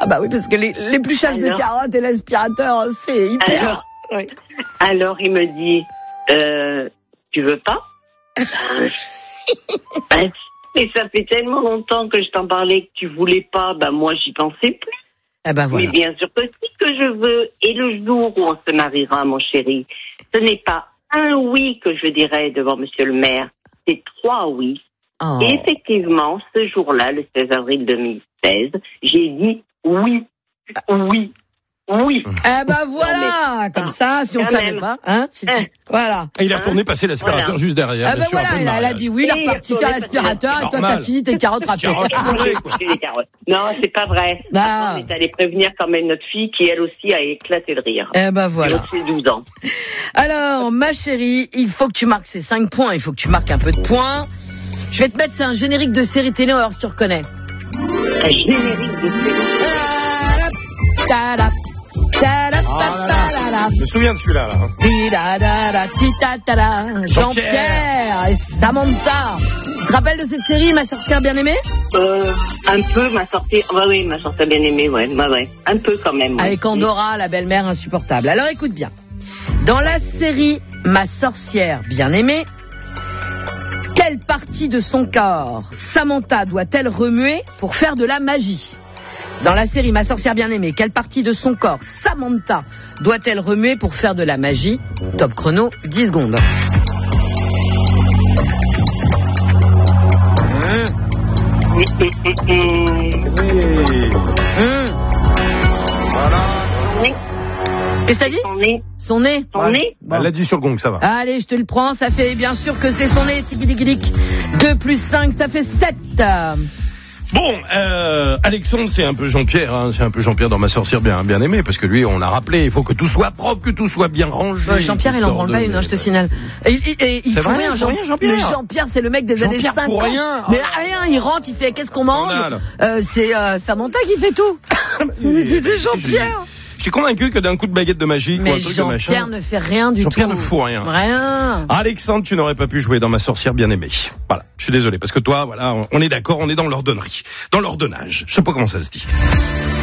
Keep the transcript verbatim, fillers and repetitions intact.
Ah bah oui, parce que les, l'épluchage Alors, de carottes et l'aspirateur, c'est hyper... Alors, oui. alors il me dit, euh, tu veux pas? Ben, et ça fait tellement longtemps que je t'en parlais que tu voulais pas, ben moi j'y pensais plus. Eh ben voilà. Mais bien sûr que si que je veux, et le jour où on se mariera, mon chéri, ce n'est pas un oui que je dirai devant monsieur le maire, c'est trois oui. Oh. Et effectivement, ce jour-là, le seize avril deux mille seize, j'ai dit oui, oui, oui. Eh ben voilà, comme ça, si on Quand savait même. pas, hein, si tu- Hein. voilà. Et il est retourné passer l'aspirateur Voilà. juste derrière. Ah bien ben sûr, voilà, après le elle a, elle a mariage. dit oui, il est Et reparti il faire retourne l'aspirateur, et toi normal. t'as fini tes carottes râpées. Carottes râpées, quoi. J'ai des carottes. Non, c'est pas vrai. Ah. On est allé prévenir quand même notre fille qui, elle aussi, a éclaté de rire. Eh ben voilà. Elle a aussi douze ans. Alors, ma chérie, il faut que tu marques ces cinq points, il faut que tu marques un peu de points. Je vais te mettre, c'est un générique de série télé, on va voir si tu reconnais. Un générique de série. Ta-da, ta-da, ta-da-da-da. Je me souviens de celui-là. Là. Ti-da-da-da, ti-ta-ta-da. Jean-Pierre et Samantha. Tu te rappelles de cette série, Ma sorcière bien-aimée? Euh, un peu, ma sortie. Ouais, oui, ma sortie bien aimée, ouais, ouais, ouais. Un peu quand même. Ouais. Avec Andorra, la belle-mère insupportable. Alors écoute bien. Dans la série Ma sorcière bien-aimée, quelle partie de son corps Samantha doit-elle remuer pour faire de la magie? Dans la série Ma sorcière bien-aimée, quelle partie de son corps Samantha doit-elle remuer pour faire de la magie? Top chrono, dix secondes. Mmh. Mmh. Oui. Qu'est-ce que t'as dit? Son nez. Son nez. Son nez. Bon. Elle l'a dit sur le gong, ça va. Allez, je te le prends, ça fait bien sûr que c'est son nez, tigui-digui-dic. deux plus cinq, ça fait sept. Bon, euh, Alexandre, c'est un peu Jean-Pierre, hein, c'est un peu Jean-Pierre dans Ma sorcière bien, bien aimée, parce que lui, on l'a rappelé, il faut que tout soit propre, que tout soit bien rangé. Ouais, Jean-Pierre, il en branle pas une, hein, je te signale. Et, et, et, il C'est faut vrai, rien, il faut Jean- rien, Jean-Pierre. Mais Jean-Pierre, c'est le mec des années Jean-Pierre cinquante. pour rien. Mais rien, il rentre, il fait qu'est-ce qu'on mange? Scandale. euh, C'est euh, Samantha qui fait tout. Mais c'est Jean-Pierre. Je suis convaincu que d'un coup de baguette de magie, ou un Mais truc de machin. Jean-Pierre ne fait rien du Jean-Pierre tout. ne fout rien. Rien. Alexandre, tu n'aurais pas pu jouer dans Ma sorcière bien aimée. Voilà, je suis désolé, parce que toi, voilà, on est d'accord, on est dans l'ordonnerie, dans l'ordonnage. Je sais pas comment ça se dit.